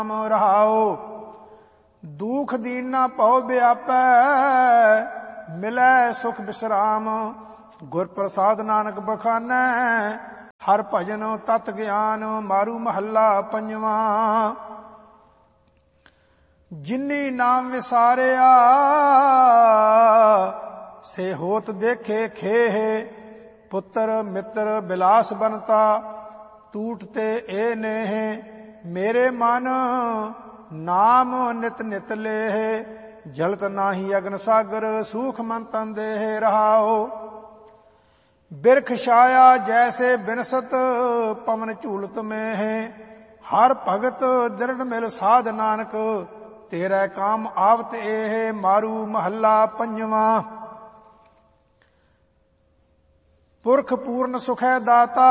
ਰਹਾਓ। ਦੁਖ ਦੀਨਾ ਭਉ ਵਿਆਪੈ, ਮਿਲੈ ਸੁਖ ਬਿਸਰਾਮ। ਗੁਰ ਪ੍ਰਸਾਦ ਨਾਨਕ ਬਖਾਨੈ, ਹਰ ਭਜਨ ਤਤ ਗਿਆਨ। ਮਾਰੂ ਮਹੱਲਾ ਪੰਜਵਾਂ। ਜਿਨੀ ਨਾਮ ਵਿਸਾਰਿਆ, ਸੇ ਹੋਤ ਦੇਖੇ ਖੇਹ। ਪੁੱਤਰ ਮਿੱਤਰ ਬਿਲਾਸ ਬਨਤਾ, ਟੂਟ ਤੇ ਏ ਨੇਹ। ਮੇਰੇ ਮਨ ਨਾਮ ਨਿਤ ਨਿਤ ਲੇਹ। ਜਲਤ ਨਾਹੀ ਅਗਨ ਸਾਗਰ, ਸੂਖ ਮਨ ਤਨ ਦੇਹ। ਰਹਾਓ। ਬਿਰਖ ਛਾਇਆ ਜੈਸੇ ਬਿਨਸਤ, ਪਵਨ ਝੂਲਤ ਮੇਹ। ਹਰ ਭਗਤ ਦ੍ਰਿੜ ਮਿਲ ਸਾਧ ਨਾਨਕ, ਤੇਰੇ ਕਾਮ ਆਵਤ ਏਹ। ਮਾਰੂ ਮਹੱਲਾ ਪੰਜਵਾਂ। ਪੁਰਖ ਪੂਰਨ ਸੁਖੈ ਦਾਤਾ,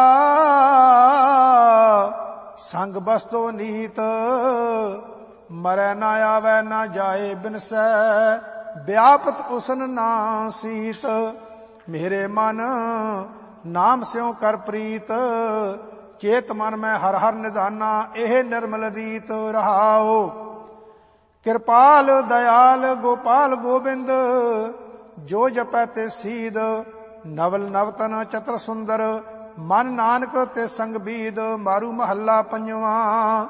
ਸੰਗ ਬਸਤੋ ਨੀਤ। ਮਰੈ ਨਾ ਆਵੈ ਨਾ ਜਾਏ ਬਿਨਸੈ, ਵਿਆਪਤ ਉਸਨ ਨਾ ਸੀਤ। ਮੇਰੇ ਮਨ ਨਾਮ ਸਿਉ ਕਰ ਪ੍ਰੀਤ, ਚੇਤ ਮਨ ਮੈਂ ਹਰ ਹਰ ਨਿਧਾਨਾ। ਇਹ ਨਿਰਮਲ ਰੀਤ। ਰਹਾਓ। ਕਿਰਪਾਲ ਦਇਆਲ ਗੋਪਾਲ ਗੋਬਿੰਦ, ਜੋ ਜਪੈ ਤੇ ਸੀਦ। ਨਵਲ ਨਵਤਨ ਚਤਰ ਸੁੰਦਰ, ਮਨ ਨਾਨਕ ਤੇ ਸੰਗ ਬੀਦ। ਮਾਰੂ ਮਹੱਲਾ ਪੰਜਵਾਂ।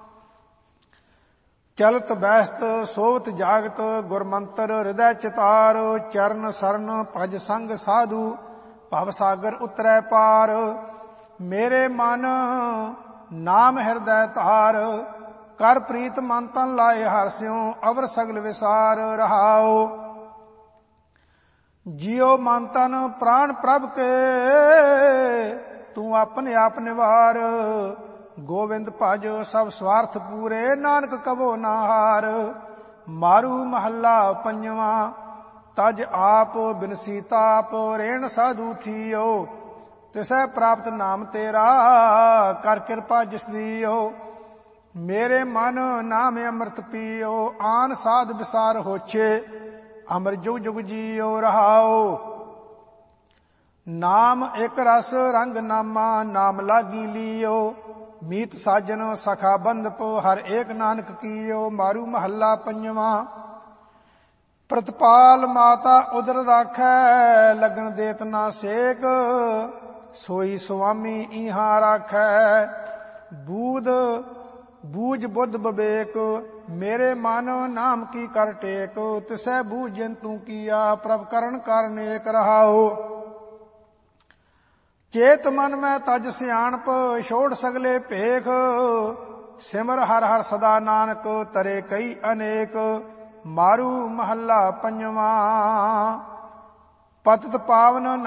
ਚਲਤ ਬੈਸਤ ਸੋਵਤ ਜਾਗਤ, ਗੁਰਮੰਤਰ ਹਿਰਦੈ ਚਿਤਾਰ। ਚਰਨ ਸਰਨ ਭਜ ਸੰਗ ਸਾਧੂ, ਭਵ ਸਾਗਰ ਉਤਰੈ ਪਾਰ। ਮੇਰੇ ਮਨ ਨਾਮ ਹਿਰਦੈ ਧਾਰ, ਕਰ ਪ੍ਰੀਤ ਮਨ ਤਨ ਲਾਏ ਹਰਿ ਸਿਉ। ਅਵਰ ਸਗਲ ਵਿਸਾਰ। ਰਹਾਓ। ਜਿਉ ਮਨ ਤਨ ਪ੍ਰਾਣ ਪ੍ਰਭ ਕੇ, ਤੂੰ ਆਪਣੇ ਆਪ ਨਿਵਾਰ। ਗੋਵਿੰਦ ਭਜ ਸਭ ਸਵਾਰਥ ਪੂਰੇ, ਨਾਨਕ ਕਬੋ ਨਾ ਹਾਰ। ਮਾਰੂ ਮਹੱਲਾ ਪੰਜਵਾਂ। ਤਜ ਆਪ ਬਿਨਸੀ ਤਾਪ, ਰੇਣ ਸਾਧੂ ਥੀਓ। ਤਿਸੈ ਪ੍ਰਾਪਤ ਨਾਮ ਤੇਰਾ, ਕਰ ਕਿਰਪਾ ਜਿਸ ਦੀਓ। ਮੇਰੇ ਮਨ ਨਾਮ ਅੰਮ੍ਰਿਤ ਪੀਓ, ਆਨ ਸਾਧ ਵਿਸਾਰ ਹੋਛੇ। ਅਮਰ ਜੁਗ ਜੁਗ ਜੀਓ। ਰਹਾਓ। ਨਾਮ ਇਕ ਰਸ ਰੰਗ ਨਾਮਾ, ਨਾਮ ਲਾਗੀ ਲੀਓ। ਮੀਤ ਸਾਜਨ ਸਖਾ ਬੰਧਪ, ਹਰ ਏਕ ਨਾਨਕ ਕੀਓ। ਮਾਰੂ ਮਹੱਲਾ ਪੰਜਵਾਂ। ਪ੍ਰਤਪਾਲ ਮਾਤਾ ਉਦਰ ਰਾਖੈ, ਲਗਨ ਦੇਤ ਨਾ ਸੇਕ। ਸੋਈ ਸੁਆਮੀ ਇਹਾਂ ਰਾਖੈ, ਬੂਝ ਬੁੱਧ ਬਵੇਕ। ਮੇਰੇ ਮਨ ਨਾਮ ਕੀ ਕਰ ਟੇਕ, ਤਿਸੈ ਬੂਝਨ ਤੂੰ ਕੀਆ। ਪ੍ਰਭ ਕਰਨ ਕਰਨੇਕ। ਰਹਾਓ। ਚੇਤ ਮਨ ਮੈਂ ਤਜ ਸਿਆਣਪ, ਛੋੜ ਸਗਲੇ ਭੇਖ। ਸਿਮਰ ਹਰ ਹਰ ਸਦਾ ਨਾਨਕ, ਤਰੇ ਕਈ ਅਨੇਕ। ਮਾਰੂ ਮਹੱਲਾ ਪੰਜਵਾਂ। ਪਤਿਤ ਪਾਵਨ